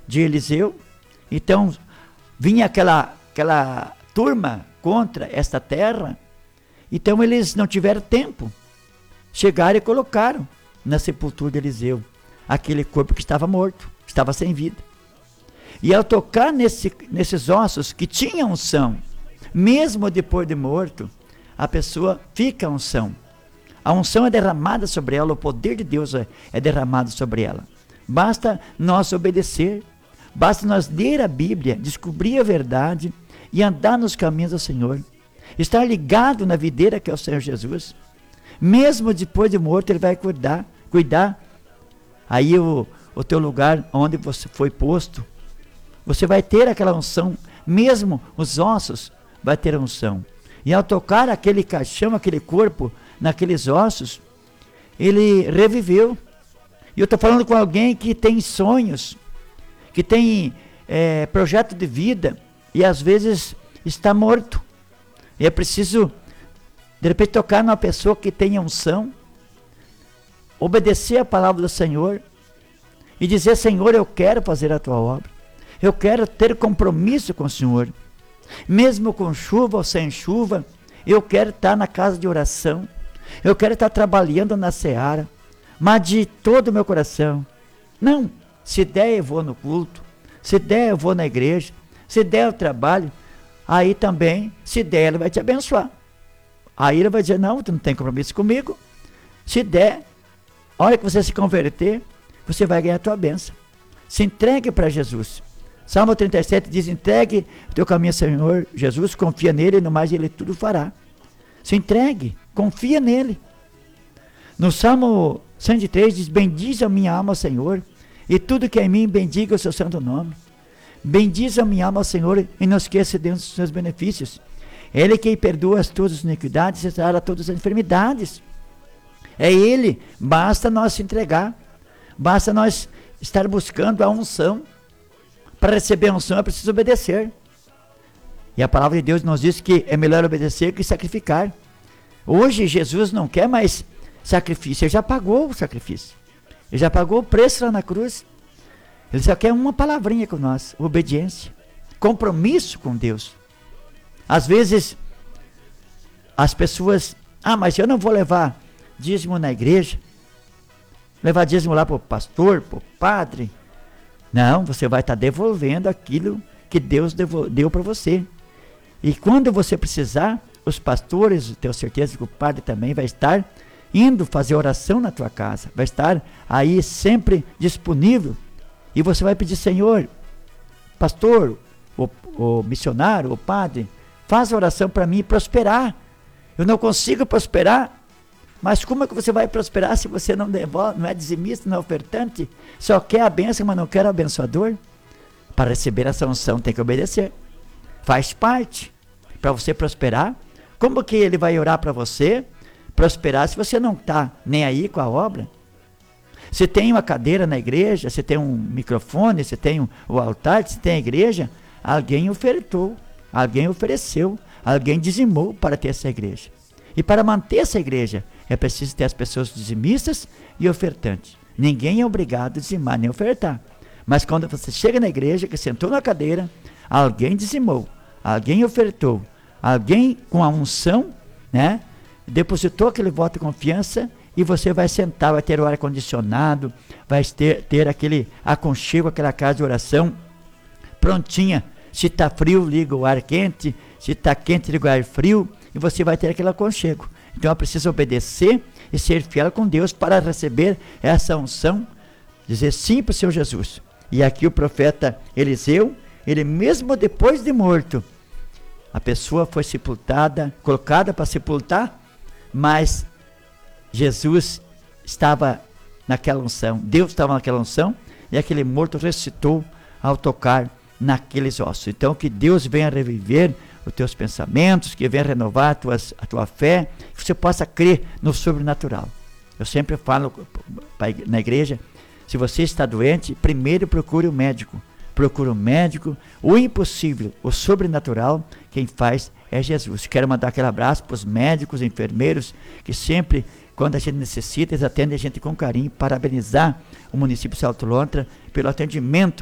de Eliseu. Então vinha aquela turma contra esta terra. Então eles não tiveram tempo. Chegaram e colocaram na sepultura de Eliseu aquele corpo que estava morto, que estava sem vida. E ao tocar nesses ossos que tinham unção, mesmo depois de morto, a pessoa fica unção. A unção é derramada sobre ela, o poder de Deus é derramado sobre ela. Basta nós obedecer, basta nós ler a Bíblia, descobrir a verdade e andar nos caminhos do Senhor. Estar ligado na videira que é o Senhor Jesus. Mesmo depois de morto, Ele vai cuidar. Aí o teu lugar onde você foi posto, você vai ter aquela unção, mesmo os ossos vai ter a unção. E ao tocar aquele caixão, aquele corpo, naqueles ossos, ele reviveu. E eu estou falando com alguém que tem sonhos, que tem projeto de vida, e às vezes está morto. E é preciso, de repente, tocar numa pessoa que tenha unção, obedecer a palavra do Senhor, e dizer: Senhor, eu quero fazer a tua obra, eu quero ter compromisso com o Senhor, mesmo com chuva ou sem chuva, eu quero estar na casa de oração, eu quero estar trabalhando na seara, mas de todo o meu coração. Não, se der eu vou no culto, se der eu vou na igreja, se der eu trabalho. Aí também, se der, Ele vai te abençoar. Aí Ele vai dizer: não, tu não tem compromisso comigo. Se der, a hora que você se converter, você vai ganhar a tua bênção. Se entregue para Jesus. Salmo 37 diz: entregue o teu caminho ao Senhor Jesus, confia nele, e no mais Ele tudo fará. Se entregue, confia nele. No Salmo 103 diz: bendize a minha alma ao Senhor, e tudo que é em mim bendiga o seu santo nome. Bendize a minha alma ao Senhor, e não esqueça de os seus benefícios. Ele que perdoa as tuas iniquidades e sara todas as enfermidades. É Ele, basta nós se entregar, basta nós estar buscando a unção. Para receber a unção é preciso obedecer. E a palavra de Deus nos diz que é melhor obedecer que sacrificar. Hoje Jesus não quer mais sacrifício, Ele já pagou o sacrifício. Ele já pagou o preço lá na cruz. Ele só quer uma palavrinha com nós: obediência, compromisso com Deus. Às vezes as pessoas: mas eu não vou levar dízimo na igreja, levar dízimo lá para o pastor, para o padre. Não, você vai estar devolvendo aquilo que Deus deu para você. E quando você precisar, os pastores, tenho certeza que o padre também vai estar indo fazer oração na tua casa, vai estar aí sempre disponível. E você vai pedir: Senhor, pastor, o missionário, o padre, faz oração para mim prosperar. Eu não consigo prosperar. Mas como é que você vai prosperar se você não devolve, não é dizimista, não é ofertante? Só quer a bênção, mas não quer o abençoador? Para receber essa unção tem que obedecer. Faz parte. Para você prosperar. Como que Ele vai orar para você prosperar se você não está nem aí com a obra? Se tem uma cadeira na igreja, se tem um microfone, se tem o altar, se tem a igreja, alguém ofertou, alguém ofereceu, alguém dizimou para ter essa igreja. E para manter essa igreja, é preciso ter as pessoas dizimistas e ofertantes. Ninguém é obrigado a dizimar nem ofertar. Mas quando você chega na igreja, que sentou na cadeira, alguém dizimou, alguém ofertou, alguém com a unção, né, depositou aquele voto de confiança, e você vai sentar, vai ter o ar-condicionado, vai ter aquele aconchego, aquela casa de oração prontinha. Se está frio, liga o ar quente, se está quente, liga o ar frio, e você vai ter aquele aconchego. Então é preciso obedecer e ser fiel com Deus para receber essa unção, dizer sim para o Senhor Jesus. E aqui o profeta Eliseu, ele mesmo depois de morto, a pessoa foi sepultada, colocada para sepultar, mas Jesus estava naquela unção, Deus estava naquela unção, e aquele morto ressuscitou ao tocar naqueles ossos. Então que Deus venha reviver os teus pensamentos, que venha renovar a tua fé, que você possa crer no sobrenatural. Eu sempre falo na igreja: se você está doente, primeiro procure o médico. Procure o médico. O impossível, o sobrenatural, quem faz é Jesus. Quero mandar aquele abraço para os médicos, enfermeiros, que sempre, quando a gente necessita, eles atendem a gente com carinho. Parabenizar o município de Salto Lontra pelo atendimento